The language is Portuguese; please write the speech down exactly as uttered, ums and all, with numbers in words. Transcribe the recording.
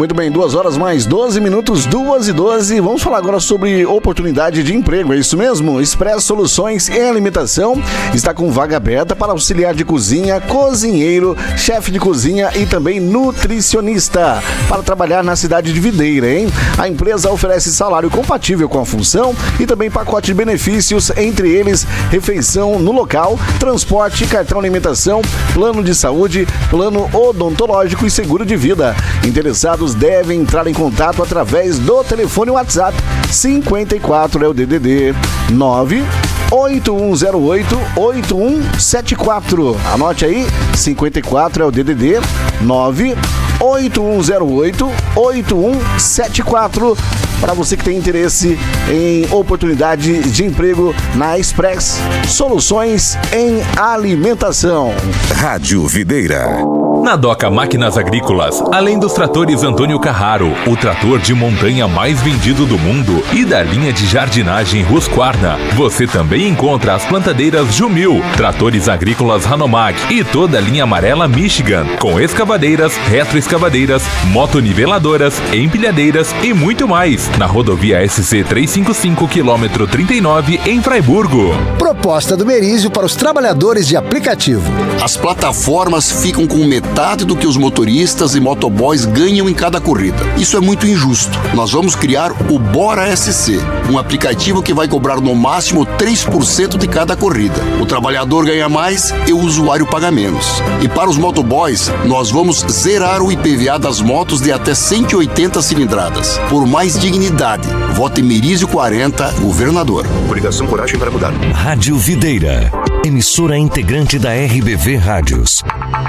Muito bem, duas horas mais doze minutos, duas e doze. Vamos falar agora sobre oportunidade de emprego, é isso mesmo? Expresso Soluções em Alimentação está com vaga aberta para auxiliar de cozinha, cozinheiro, chefe de cozinha e também nutricionista para trabalhar na cidade de Videira, hein? A empresa oferece salário compatível com a função e também pacote de benefícios, entre eles refeição no local, transporte, cartão alimentação, plano de saúde, plano odontológico e seguro de vida. Interessados devem entrar em contato através do telefone WhatsApp cinquenta e quatro, é o D D D nove oito um zero oito oito um sete quatro. Anote aí, cinquenta e quatro é o D D D nove oito um zero oito oito um sete quatro. Para você que tem interesse em oportunidade de emprego na Express Soluções em Alimentação. Rádio Videira. Na Doca Máquinas Agrícolas, além dos tratores Antônio Carraro, o trator de montanha mais vendido do mundo, e da linha de jardinagem Husqvarna, você também encontra as plantadeiras Jumil, tratores agrícolas Hanomag e toda a linha amarela Michigan, com escavadeiras, retroescavadeiras, motoniveladoras, empilhadeiras e muito mais, na rodovia S C trezentos e cinquenta e cinco, quilômetro trinta e nove, em Fraiburgo. Proposta do Merizio para os trabalhadores de aplicativo. As plataformas ficam com metade do que os motoristas e motoboys ganham em cada corrida. Isso é muito injusto. Nós vamos criar o Bora S C, um aplicativo que vai cobrar no máximo três por cento de cada corrida. O trabalhador ganha mais e o usuário paga menos. E para os motoboys, nós vamos zerar o I P V A das motos de até cento e oitenta cilindradas. Por mais dignidade, vote Merizio quarenta, governador. Coligação Coragem para Mudar. Rádio Videira, emissora integrante da R B V Rádios.